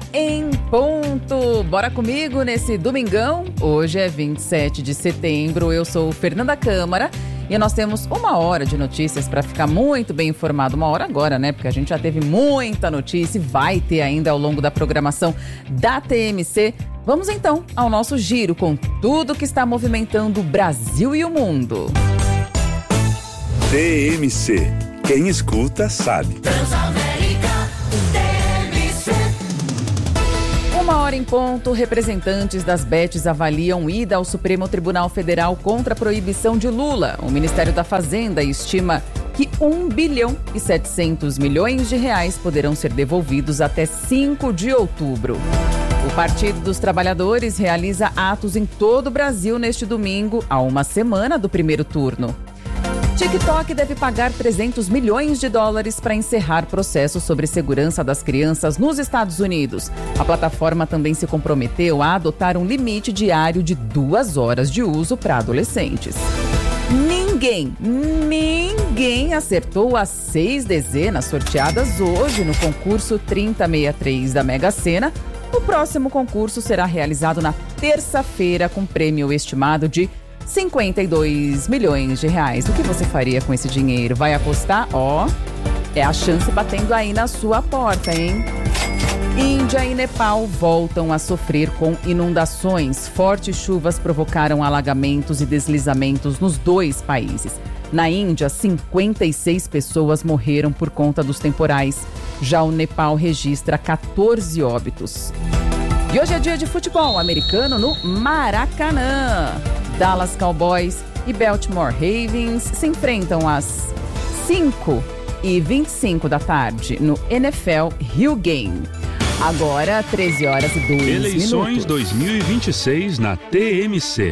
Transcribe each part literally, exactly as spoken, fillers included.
em ponto. Bora comigo nesse domingão? Hoje é vinte e sete de setembro, eu sou Fernanda Câmara e nós temos uma hora de notícias para ficar muito bem informado. Uma hora agora, né? Porque a gente já teve muita notícia e vai ter ainda ao longo da programação da T M C. Vamos então ao nosso giro com tudo que está movimentando o Brasil e o mundo. T M C. Quem escuta sabe. Uma hora em ponto, representantes das bets avaliam ida ao Supremo Tribunal Federal contra a proibição de Lula. O Ministério da Fazenda estima que um bilhão e setecentos milhões de reais poderão ser devolvidos até cinco de outubro. O Partido dos Trabalhadores realiza atos em todo o Brasil neste domingo, a uma semana do primeiro turno. TikTok deve pagar trezentos milhões de dólares para encerrar processo sobre segurança das crianças nos Estados Unidos. A plataforma também se comprometeu a adotar um limite diário de duas horas de uso para adolescentes. Ninguém, ninguém acertou as seis dezenas sorteadas hoje no concurso trinta sessenta e três da Mega Sena. O próximo concurso será realizado na terça-feira com prêmio estimado de cinquenta e dois milhões de reais. O que você faria com esse dinheiro? Vai apostar? Ó, é a chance batendo aí na sua porta, hein? Índia e Nepal voltam a sofrer com inundações. Fortes chuvas provocaram alagamentos e deslizamentos nos dois países. Na Índia, cinquenta e seis pessoas morreram por conta dos temporais. Já o Nepal registra catorze óbitos. E hoje é dia de futebol americano no Maracanã. Dallas Cowboys e Baltimore Ravens se enfrentam às cinco e vinte e cinco da tarde no N F L Hill Game. Agora, treze horas e dois minutos. Eleições dois mil e vinte e seis na T M C.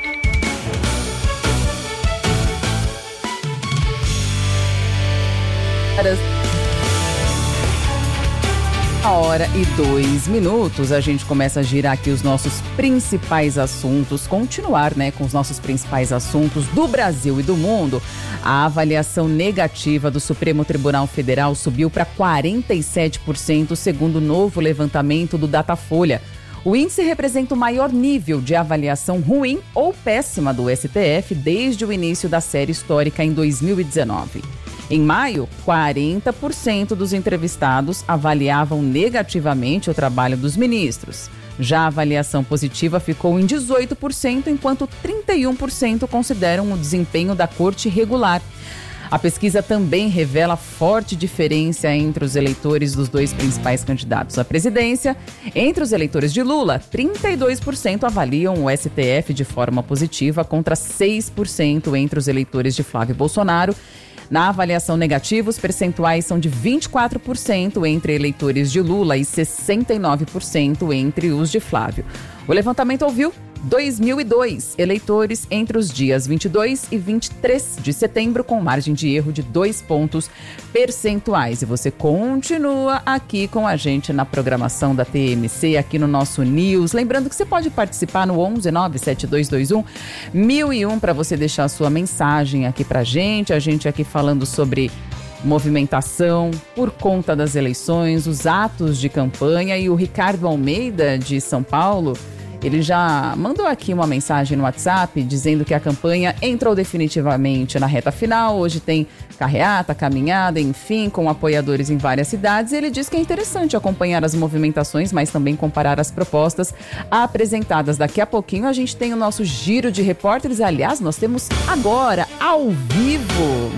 Uma hora e dois minutos, a gente começa a girar aqui os nossos principais assuntos, continuar, né, com os nossos principais assuntos do Brasil e do mundo. A avaliação negativa do Supremo Tribunal Federal subiu para quarenta e sete por cento, segundo o novo levantamento do Datafolha. O índice representa o maior nível de avaliação ruim ou péssima do S T F desde o início da série histórica em dois mil e dezenove. Em maio, quarenta por cento dos entrevistados avaliavam negativamente o trabalho dos ministros. Já a avaliação positiva ficou em dezoito por cento, enquanto trinta e um por cento consideram o desempenho da corte regular. A pesquisa também revela forte diferença entre os eleitores dos dois principais candidatos à presidência. Entre os eleitores de Lula, trinta e dois por cento avaliam o S T F de forma positiva, contra seis por cento entre os eleitores de Flávio Bolsonaro. Na avaliação negativa, os percentuais são de vinte e quatro por cento entre eleitores de Lula e sessenta e nove por cento entre os de Flávio. O levantamento ouviu dois mil e dois eleitores entre os dias vinte e dois e vinte e três de setembro, com margem de erro de dois pontos percentuais. E você continua aqui com a gente na programação da T M C, aqui no nosso News. Lembrando que você pode participar no onze nove sete dois dois um mil e um para você deixar a sua mensagem aqui pra gente. A gente aqui falando sobre movimentação por conta das eleições, os atos de campanha. E o Ricardo Almeida, de São Paulo, ele já mandou aqui uma mensagem no WhatsApp dizendo que a campanha entrou definitivamente na reta final. Hoje tem carreata, caminhada, enfim, com apoiadores em várias cidades. Ele diz que é interessante acompanhar as movimentações, mas também comparar as propostas apresentadas. Daqui a pouquinho a gente tem o nosso giro de repórteres. Aliás, nós temos agora, ao vivo,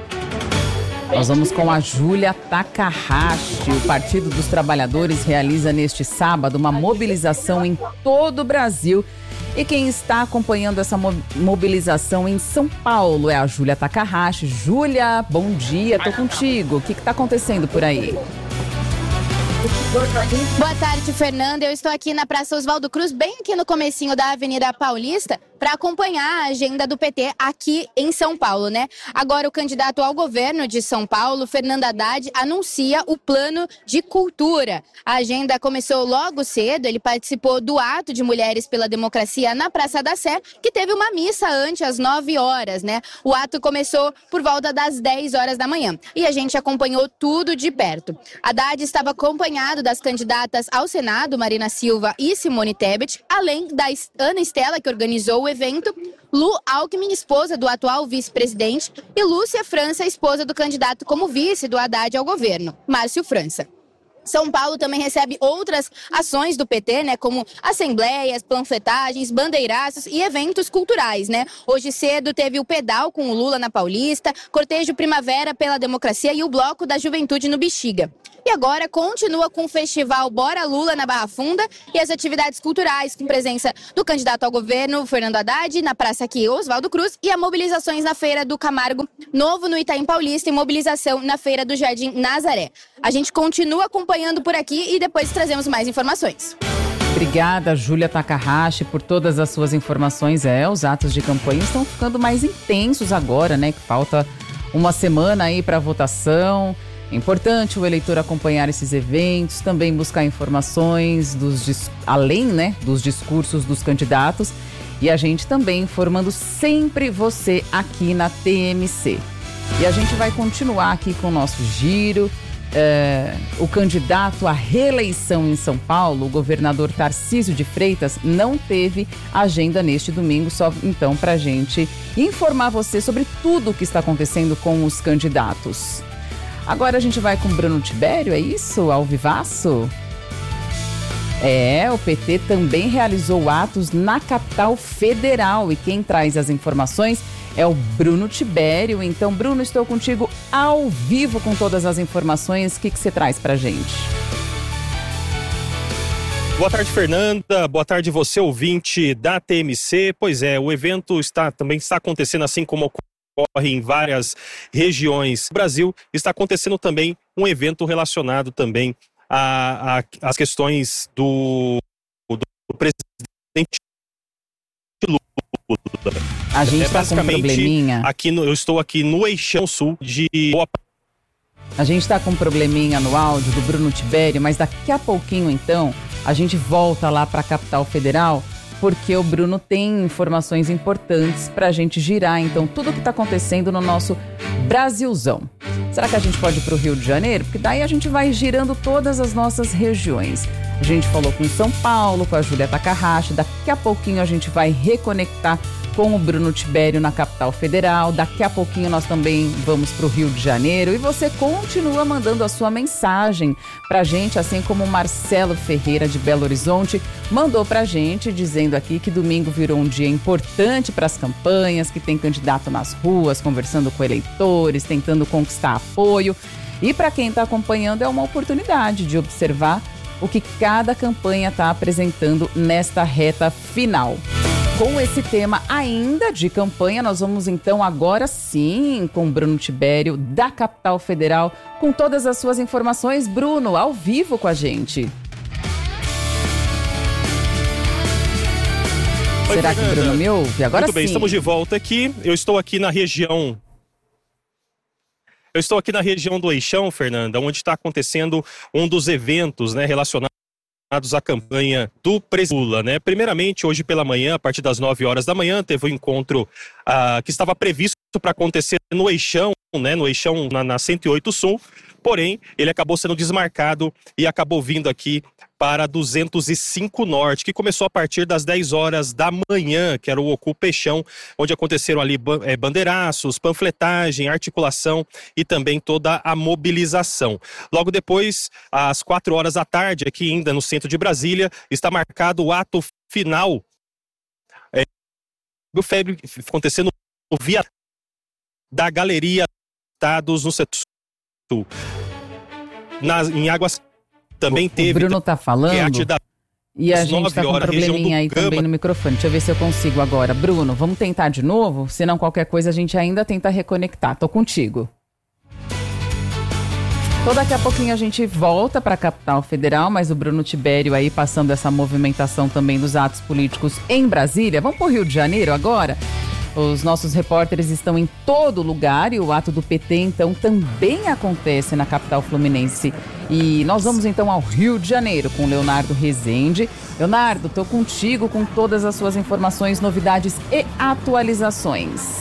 nós vamos com a Júlia Takahashi. O Partido dos Trabalhadores realiza neste sábado uma mobilização em todo o Brasil. E quem está acompanhando essa mo- mobilização em São Paulo é a Júlia Takahashi. Júlia, bom dia, tô contigo. O que está acontecendo por aí? Boa tarde, Fernanda. Eu estou aqui na Praça Oswaldo Cruz, bem aqui no comecinho da Avenida Paulista, para acompanhar a agenda do P T aqui em São Paulo, né? Agora o candidato ao governo de São Paulo, Fernando Haddad, anuncia o plano de cultura. A agenda começou logo cedo, ele participou do ato de Mulheres pela Democracia na Praça da Sé, que teve uma missa antes, às nove horas, né? O ato começou por volta das dez horas da manhã e a gente acompanhou tudo de perto. Haddad estava acompanhado das candidatas ao Senado, Marina Silva e Simone Tebet, além da Ana Estela, que organizou o evento, Lu Alckmin, esposa do atual vice-presidente, e Lúcia França, esposa do candidato como vice do Haddad ao governo, Márcio França. São Paulo também recebe outras ações do P T, né, como assembleias, panfletagens, bandeiraços e eventos culturais, né? Hoje cedo teve o pedal com o Lula na Paulista, cortejo Primavera pela Democracia e o Bloco da Juventude no Bexiga. E agora continua com o festival Bora Lula na Barra Funda e as atividades culturais com presença do candidato ao governo, Fernando Haddad, na Praça aqui, Oswaldo Cruz, e a mobilizações na Feira do Camargo Novo, no Itaim Paulista, e mobilização na Feira do Jardim Nazaré. A gente continua acompanhando por aqui e depois trazemos mais informações. Obrigada, Júlia Takahashi, por todas as suas informações. É, os atos de campanha estão ficando mais intensos agora, né? Que falta uma semana aí para a votação. É importante o eleitor acompanhar esses eventos, também buscar informações dos, além, né, dos discursos dos candidatos, e a gente também informando sempre você aqui na T M C. E a gente vai continuar aqui com o nosso giro. É, o candidato à reeleição em São Paulo, o governador Tarcísio de Freitas, não teve agenda neste domingo, só então para a gente informar você sobre tudo o que está acontecendo com os candidatos. Agora a gente vai com Bruno Tibério, é isso? Ao vivaço? É, o P T também realizou atos na capital federal e quem traz as informações é o Bruno Tibério. Então, Bruno, estou contigo ao vivo com todas as informações. O que, que você traz pra gente? Boa tarde, Fernanda. Boa tarde, você, ouvinte da T M C. Pois é, o evento está, também está acontecendo assim como ocorre em várias regiões do Brasil. Está acontecendo também um evento relacionado também às questões do, do presidente Lula. A gente está é, com um probleminha. Aqui no, eu estou aqui no Eixão Sul de... A gente está com um probleminha no áudio do Bruno Tibério, mas daqui a pouquinho, então, a gente volta lá para a capital federal, porque o Bruno tem informações importantes para a gente girar, então, tudo o que está acontecendo no nosso Brasilzão. Será que a gente pode ir para o Rio de Janeiro? Porque daí a gente vai girando todas as nossas regiões. A gente falou com São Paulo, com a Júlia Takahashi, daqui a pouquinho a gente vai reconectar com o Bruno Tibério na capital federal. Daqui a pouquinho nós também vamos para o Rio de Janeiro e você continua mandando a sua mensagem para a gente, assim como o Marcelo Ferreira de Belo Horizonte mandou para a gente, dizendo aqui que domingo virou um dia importante para as campanhas, que tem candidato nas ruas, conversando com eleitores, tentando conquistar apoio. E para quem está acompanhando é uma oportunidade de observar o que cada campanha está apresentando nesta reta final. Com esse tema ainda de campanha, nós vamos então agora sim com Bruno Tibério da capital federal, com todas as suas informações. Bruno, ao vivo com a gente. Oi, Será Fernanda. que o Bruno me ouve? Agora Muito bem, sim. Estamos de volta aqui. Eu estou aqui na região... Eu estou aqui na região do Eixão, Fernanda, onde está acontecendo um dos eventos, né, relacionados à campanha do presidente Lula, né? Primeiramente, hoje pela manhã, a partir das nove horas da manhã, teve um encontro ah, que estava previsto para acontecer no Eixão, né? No Eixão, na, na cento e oito Sul, porém, ele acabou sendo desmarcado e acabou vindo aqui para duzentos e cinco Norte, que começou a partir das dez horas da manhã, que era o Ocupa Eixão, onde aconteceram ali é, bandeiraços, panfletagem, articulação e também toda a mobilização. Logo depois, às quatro horas da tarde, aqui ainda no centro de Brasília, está marcado o ato final é, do F E B, acontecendo no via da Galeria Estados no setor sul. Nas, em Águas também o, teve... O Bruno tá falando da, e a gente tá com um probleminha aí Gama. também no microfone. Deixa eu ver se eu consigo agora. Bruno, vamos tentar de novo? Senão qualquer coisa a gente ainda tenta reconectar. Tô contigo. Então, daqui a pouquinho a gente volta para a capital federal, mas o Bruno Tibério aí passando essa movimentação também dos atos políticos em Brasília. Vamos para o Rio de Janeiro agora? Os nossos repórteres estão em todo lugar e o ato do P T, então, também acontece na capital fluminense. E nós vamos, então, ao Rio de Janeiro com Leonardo Rezende. Leonardo, estou contigo com todas as suas informações, novidades e atualizações.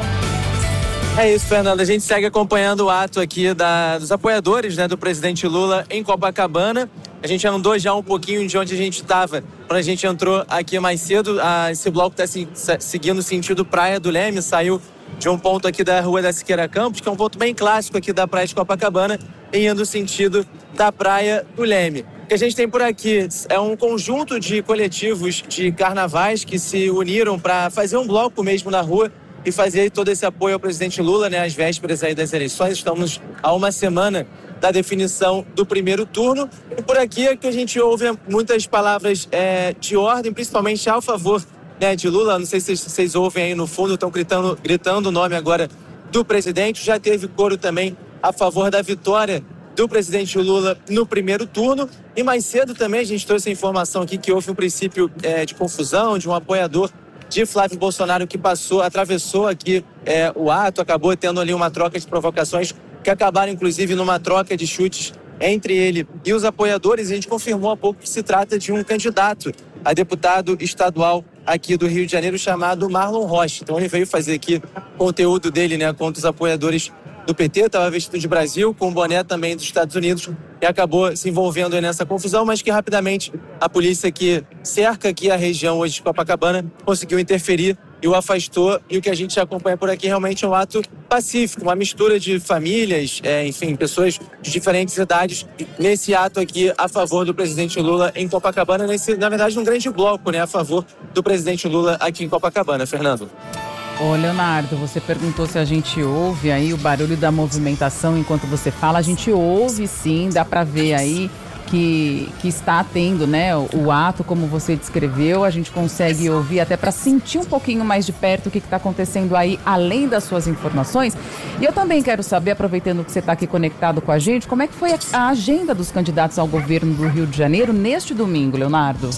É isso, Fernanda. A gente segue acompanhando o ato aqui da, dos apoiadores, né, do presidente Lula em Copacabana. A gente andou já um pouquinho de onde a gente estava, quando a gente entrou aqui mais cedo. Ah, esse bloco está se, seguindo o sentido Praia do Leme, saiu de um ponto aqui da Rua da Siqueira Campos, que é um ponto bem clássico aqui da Praia de Copacabana, e indo no sentido da Praia do Leme. O que a gente tem por aqui é um conjunto de coletivos de carnavais que se uniram para fazer um bloco mesmo na rua e fazer todo esse apoio ao presidente Lula, né, às vésperas aí das eleições. Estamos a uma semana da definição do primeiro turno. E por aqui é que a gente ouve muitas palavras é, de ordem, principalmente ao favor, né, de Lula. Não sei se vocês ouvem aí no fundo, estão gritando, gritando o nome agora do presidente. Já teve coro também a favor da vitória do presidente Lula no primeiro turno. E mais cedo também a gente trouxe a informação aqui que houve um princípio é, de confusão de um apoiador de Flávio Bolsonaro que passou, atravessou aqui é, o ato, acabou tendo ali uma troca de provocações que acabaram inclusive numa troca de chutes entre ele e os apoiadores. A gente confirmou há pouco que se trata de um candidato a deputado estadual aqui do Rio de Janeiro chamado Marlon Rocha. Então ele veio fazer aqui conteúdo dele, né, contra os apoiadores do P T, estava vestido de Brasil, com boné também dos Estados Unidos, e acabou se envolvendo aí nessa confusão, mas que rapidamente a polícia que cerca aqui a região hoje de Copacabana conseguiu interferir e o afastou. E o que a gente acompanha por aqui realmente é um ato pacífico, uma mistura de famílias, é, enfim, pessoas de diferentes idades, nesse ato aqui a favor do presidente Lula em Copacabana, nesse, na verdade, um grande bloco, né, a favor do presidente Lula aqui em Copacabana. Fernando. Ô, Leonardo, você perguntou se a gente ouve aí o barulho da movimentação enquanto você fala. A gente ouve sim, dá para ver aí que, que está tendo, né, o, o ato como você descreveu. A gente consegue ouvir até para sentir um pouquinho mais de perto o que está acontecendo aí, além das suas informações. E eu também quero saber, aproveitando que você está aqui conectado com a gente, como é que foi a, a agenda dos candidatos ao governo do Rio de Janeiro neste domingo, Leonardo?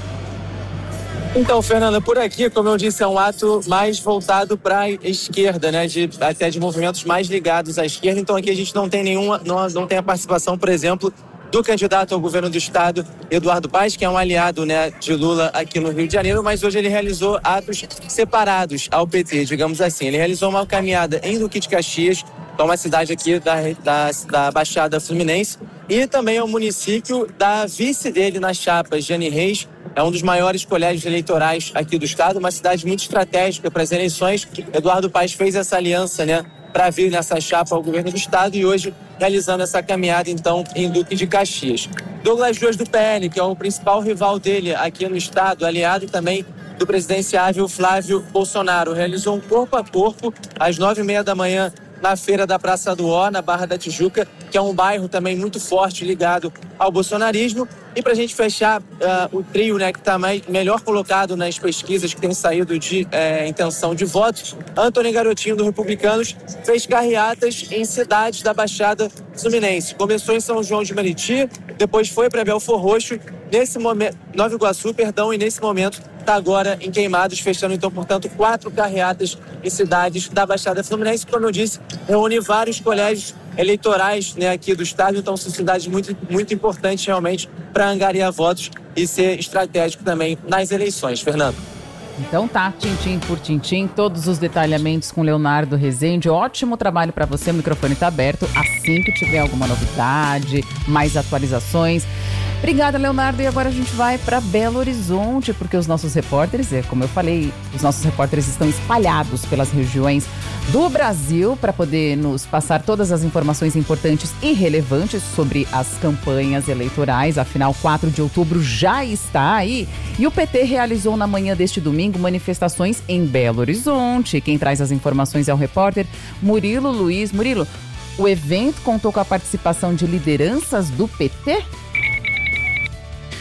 Então, Fernanda, por aqui, como eu disse, é um ato mais voltado para a esquerda, né? De, até de movimentos mais ligados à esquerda. Então aqui a gente não tem nenhuma, não, não tem a participação, por exemplo, do candidato ao governo do estado, Eduardo Paes, que é um aliado, né, de Lula aqui no Rio de Janeiro, mas hoje ele realizou atos separados ao P T, digamos assim. Ele realizou uma caminhada em Duque de Caxias, que é uma cidade aqui da, da, da Baixada Fluminense, e também é o município da vice dele na chapa, Jane Reis. É um dos maiores colégios eleitorais aqui do estado, uma cidade muito estratégica para as eleições. Eduardo Paes fez essa aliança, né, para vir nessa chapa ao governo do estado e hoje realizando essa caminhada, então, em Duque de Caxias. Douglas Dias do P L, que é o principal rival dele aqui no estado, aliado também do presidenciável Flávio Bolsonaro, realizou um corpo a corpo às nove e meia da manhã na feira da Praça do Ó, na Barra da Tijuca, que é um bairro também muito forte ligado ao bolsonarismo. E para a gente fechar uh, o trio, né, que está melhor colocado nas pesquisas que tem saído de é, intenção de votos, Antônio Garotinho, do Republicanos, fez carreatas em cidades da Baixada Fluminense. Começou em São João de Meriti, depois foi para Belfor Roxo, nesse momento, Nova Iguaçu, perdão, e nesse momento está agora em Queimados, fechando então, portanto, quatro carreatas em cidades da Baixada Fluminense. Como eu disse, reúne vários colégios eleitorais, né, aqui do estado, então são cidades muito, muito importantes realmente para angariar votos e ser estratégico também nas eleições. Fernando. Então tá, tintim por tintim, todos os detalhamentos com Leonardo Rezende. Ótimo trabalho para você, o microfone está aberto assim que tiver alguma novidade, mais atualizações. Obrigada, Leonardo. E agora a gente vai para Belo Horizonte, porque os nossos repórteres, é, como eu falei, os nossos repórteres estão espalhados pelas regiões do Brasil para poder nos passar todas as informações importantes e relevantes sobre as campanhas eleitorais. Afinal, quatro de outubro já está aí. E o P T realizou na manhã deste domingo manifestações em Belo Horizonte. Quem traz as informações é o repórter Murilo Luiz. Murilo, o evento contou com a participação de lideranças do P T?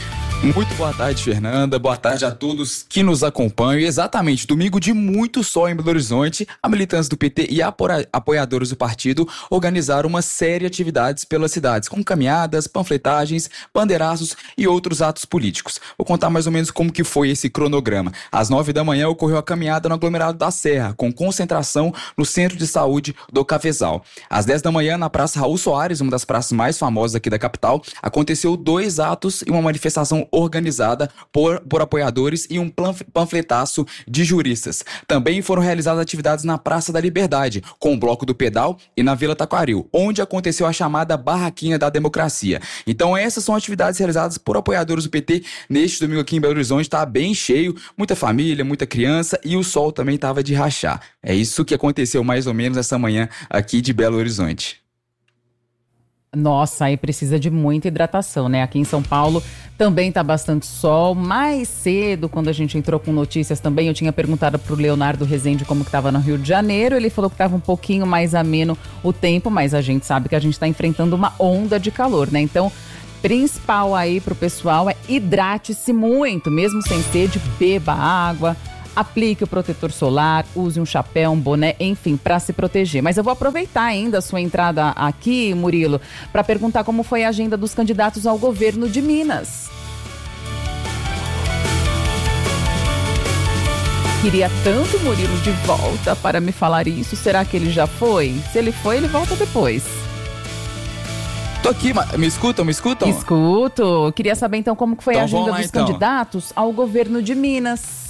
Muito boa tarde, Fernanda. Boa tarde a todos que nos acompanham. E exatamente, domingo de muito sol em Belo Horizonte, a militância do P T e apoiadores do partido organizaram uma série de atividades pelas cidades, com caminhadas, panfletagens, bandeiraços e outros atos políticos. Vou contar mais ou menos como que foi esse cronograma. Às nove da manhã ocorreu a caminhada no aglomerado da Serra, com concentração no Centro de Saúde do Cafezal. Às dez da manhã, na Praça Raul Soares, uma das praças mais famosas aqui da capital, aconteceu dois atos e uma manifestação organizada por, por apoiadores e um panfletaço de juristas. Também foram realizadas atividades na Praça da Liberdade, com o Bloco do Pedal e na Vila Taquaril, onde aconteceu a chamada Barraquinha da Democracia. Então essas são atividades realizadas por apoiadores do P T neste domingo aqui em Belo Horizonte. Está bem cheio, muita família, muita criança e o sol também estava de rachar. É isso que aconteceu mais ou menos essa manhã aqui de Belo Horizonte. Nossa, aí precisa de muita hidratação, né? Aqui em São Paulo também tá bastante sol. Mais cedo, quando a gente entrou com notícias também, eu tinha perguntado pro Leonardo Rezende como que tava no Rio de Janeiro. Ele falou que tava um pouquinho mais ameno o tempo, mas a gente sabe que a gente tá enfrentando uma onda de calor, né? Então, principal aí pro pessoal é hidrate-se muito, mesmo sem sede, beba água. Aplique o protetor solar, use um chapéu, um boné, enfim, para se proteger. Mas eu vou aproveitar ainda a sua entrada aqui, Murilo, para perguntar como foi a agenda dos candidatos ao governo de Minas. Queria tanto o Murilo de volta para me falar isso. Será que ele já foi? Se ele foi, ele volta depois. Tô aqui, me escutam, me escutam? Escuto. Queria saber então como que foi então, a agenda lá, dos então. candidatos ao governo de Minas.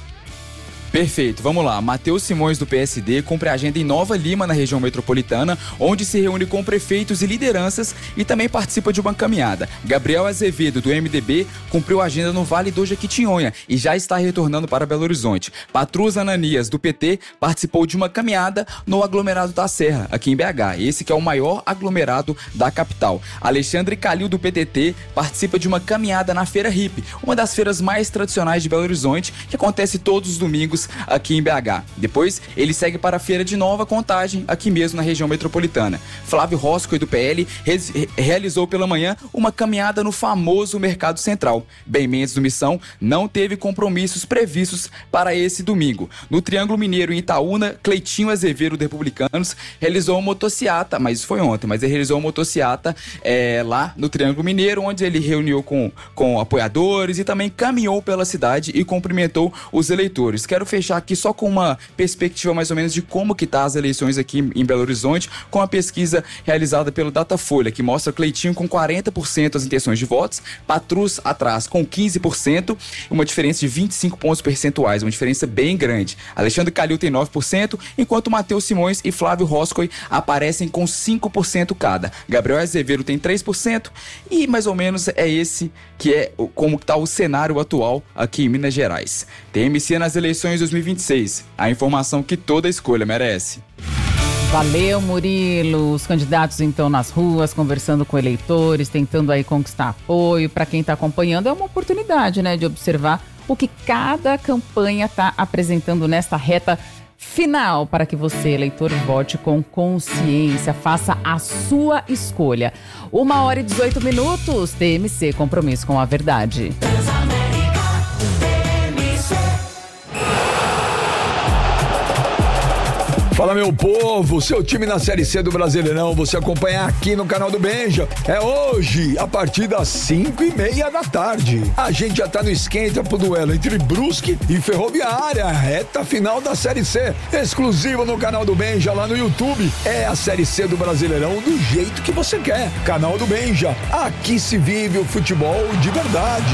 Perfeito, vamos lá. Matheus Simões, do P S D, cumpre a agenda em Nova Lima, na região metropolitana, onde se reúne com prefeitos e lideranças e também participa de uma caminhada. Gabriel Azevedo, do M D B, cumpriu a agenda no Vale do Jequitinhonha e já está retornando para Belo Horizonte. Patrus Ananias, do P T, participou de uma caminhada no aglomerado da Serra, aqui em B H. Esse que é o maior aglomerado da capital. Alexandre Calil, do P T T, participa de uma caminhada na Feira Hippie, uma das feiras mais tradicionais de Belo Horizonte, que acontece todos os domingos aqui em B H. Depois, ele segue para a Feira de Nova Contagem, aqui mesmo na região metropolitana. Flávio Roscoe, do P L, re- realizou pela manhã uma caminhada no famoso Mercado Central. Bem Mendes, do Missão, não teve compromissos previstos para esse domingo. No Triângulo Mineiro, em Itaúna, Cleitinho Azevedo, do Republicanos, realizou uma motociata, mas isso foi ontem, mas ele realizou uma motociata é, lá no Triângulo Mineiro, onde ele reuniu com, com apoiadores e também caminhou pela cidade e cumprimentou os eleitores. Quero fechar aqui só com uma perspectiva mais ou menos de como que tá as eleições aqui em Belo Horizonte, com a pesquisa realizada pelo Datafolha, que mostra Cleitinho com quarenta por cento das intenções de votos, Patrus atrás com quinze por cento, uma diferença de vinte e cinco pontos percentuais, uma diferença bem grande. Alexandre Calil tem nove por cento, enquanto Matheus Simões e Flávio Roscoe aparecem com cinco por cento cada. Gabriel Azevedo tem três por cento e mais ou menos é esse que é como está o cenário atual aqui em Minas Gerais. T M C nas eleições dois mil e vinte e seis, a informação que toda escolha merece. Valeu, Murilo. Os candidatos então nas ruas, conversando com eleitores, tentando aí conquistar apoio. Para quem está acompanhando, é uma oportunidade, né, de observar o que cada campanha está apresentando nesta reta final, para que você, eleitor, vote com consciência, faça a sua escolha. Uma hora e dezoito minutos, T M C, compromisso com a verdade. Fala, meu povo, seu time na Série C do Brasileirão, você acompanha aqui no canal do Benja. É hoje, a partir das cinco e meia da tarde. A gente já tá no esquenta pro duelo entre Brusque e Ferroviária, reta final da Série C. Exclusivo no canal do Benja, lá no YouTube. É a Série C do Brasileirão do jeito que você quer. Canal do Benja, aqui se vive o futebol de verdade.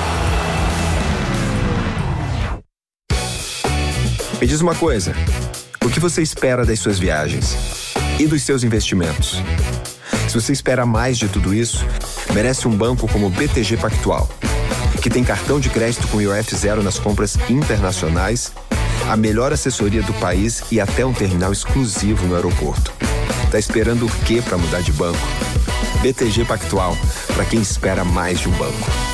Me diz uma coisa. O que você espera das suas viagens e dos seus investimentos? Se você espera mais de tudo isso, merece um banco como o B T G Pactual, que tem cartão de crédito com I O F zero nas compras internacionais, a melhor assessoria do país e até um terminal exclusivo no aeroporto. Tá esperando o quê para mudar de banco? B T G Pactual, para quem espera mais de um banco.